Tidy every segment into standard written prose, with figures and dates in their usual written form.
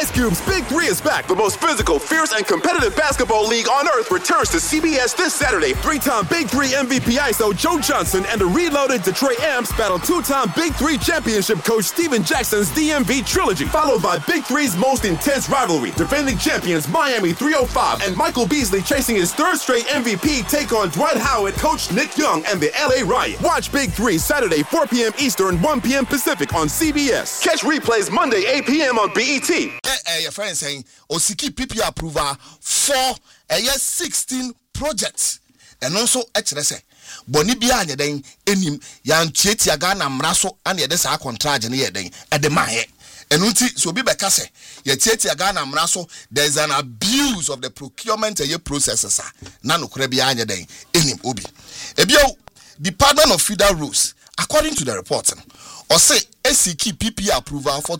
Ice Cube's Big 3 is back. The most physical, fierce, and competitive basketball league on earth returns to CBS this Saturday. 3-time Big 3 MVP ISO Joe Johnson and the reloaded Detroit Amps battle 2-time Big 3 championship coach Steven Jackson's DMV trilogy, followed by Big 3's most intense rivalry. Defending champions Miami 305 and Michael Beasley chasing his third straight MVP take on Dwight Howard, coach Nick Young, and the LA Riot. Watch Big 3 Saturday 4 p.m. Eastern, 1 p.m. Pacific on CBS. Catch replays Monday 8 p.m. on BET. Your friend saying Osiki PP approval for a year 16 projects and also HRS. Bonibia and then enim yan cheti Ghana mraso and the desa contract and yet at the mahe. And unti so be bekase ye cheti Ghana mraso there's an abuse of the procurement processes. Nano krebia and then enim obi. Ebio Department of Federal Rules, according to the report, or say SCK PP approval for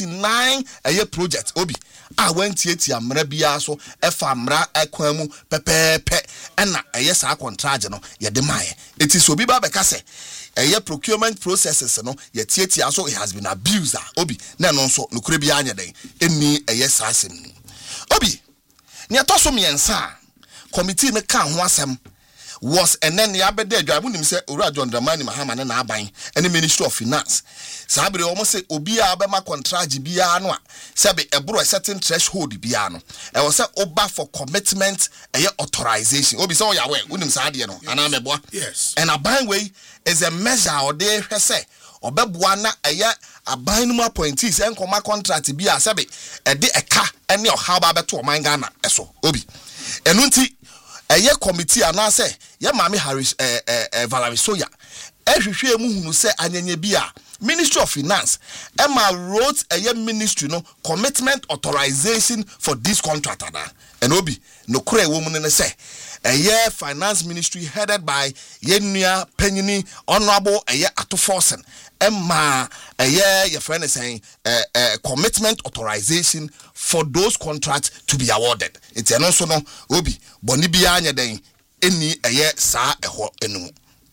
29 a year project. Obi, I went yet ya mrebia so efamra ekwemu pepepe and a yes a contract no ye demaye. It is obi babekase a year procurement processes no ye tietia so it has been abused. Obi, na no so nukrebia anya den eni a yes asem. Obi, ni atoso miensa committee ne kan ho asem was and then the abede dwabunim say Ura John Dramani Mahama na aban and the Ministry of Finance. Sabri almost say Obi Abema contract biano sabe ebro a certain threshold biano. I was say oba for commitment a authorization. Obi say yawe unim saade no anameboa. Yes. And aban way is a measure or they say obeboa na aya aban no appointees en koma contract bia sabe e de eka ene oha ba beto oman Ghana eso. Obi. Enunti a year committee and I say, ya Mami Harris Valerie Soya. Ehwehwe mu hunu se anyenye bia Ministry of Finance Emma wrote a year ministry no commitment authorization for this contractor and obi no kure woman ne say a year finance ministry headed by Yenia Penyini Honorable a year Atoforsen Emma a year your friend is saying commitment authorization for those contracts to be awarded. It's an also no obi bonibia anya den eni a year sa eho enu.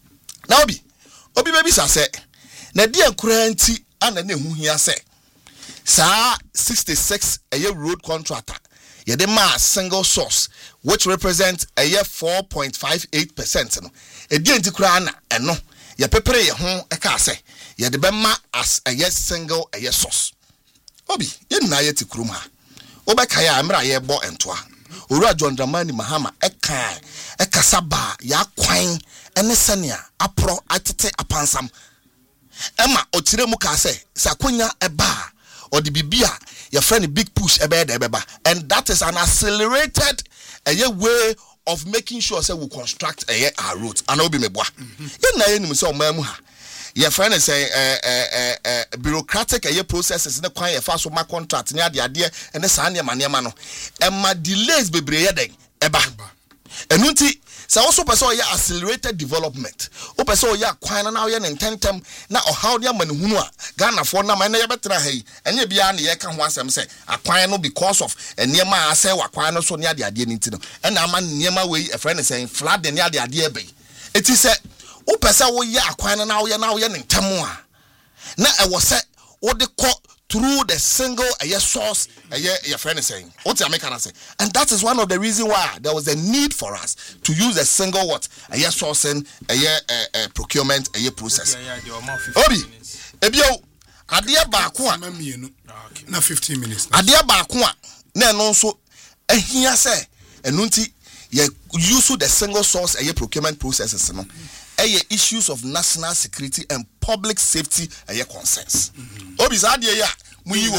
Now obi baby say na dia kuranti ana na hu hia say sa 66 a year road contractor ye de ma single source which represents a year 4.58% no e dia nti kura na eno ye pepere ye ho e ka say ye de be ma as a year single a year source obi ye na ye ti kurum ha obeka ya amra ye bo entoa Ura John Dramani Mahama ekasa ba ya kwan ene sania apro atete apansam Emma otire mu ka say sakonya eba or the bibia your friend big push ebe de beba and that is an accelerated way of making sure say we construct our roads and obi meboa na ye nim say o mamu ha your friend say bureaucratic processes ne kwan ye fa so ma contract ne ade ene sa ne ma no Emma delays bebre ye den eba enunti so also person ya accelerated development o person ya kwan na ye ntentem na o how dia manhunu a Ghana for na man na ye betra hai enye bia na ye ka ho asem say akwan no because of enema asay wakwan no so ne ade ni nti no na ama niema we a friend saying flood ne ade ebe eti say o person wo ya akwan na wo ye ntentem a na e wo say wo de ko through the single source your friend is saying what you make say and that is one of the reason why there was a need for us to use a single sourcing procurement process obi ebio ade ba ko a na 15 minutes ade ba ko a na no so ahia say enunti ye use the single source procurement processes no issues of national security and public safety concerns. Obi sadia ya mu yi wo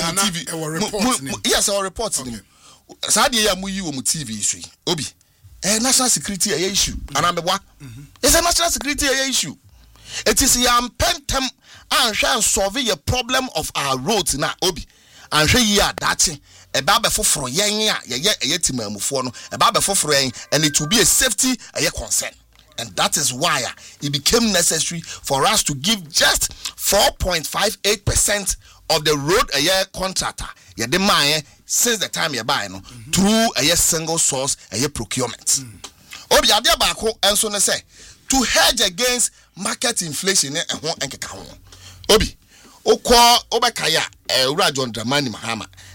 TV. Yes, our reporting. Sadia ya mu yi wo TV issue. Obi national security issue. Anambwa. It's a national security issue. It is ya pentem and shall solve a problem of our roads na obi. And she ya that a babe for yen ya timamufo no a babe for and it will be a safety concern. And that is why it became necessary for us to give just 4.58% of the road a year contractor since the time you buy through a year single source a year procurement. Obi adia bako enso ne say to hedge against market inflation Obi okwa obekaya Ura John Dramani Mahama